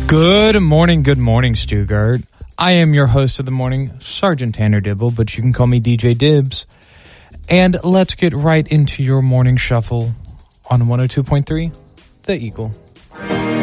Good morning, Stuttgart. I am your host of the morning, Sergeant Tanner Dibble, but you can call me DJ Dibs. And let's get right into your morning shuffle on 102.3, The Eagle.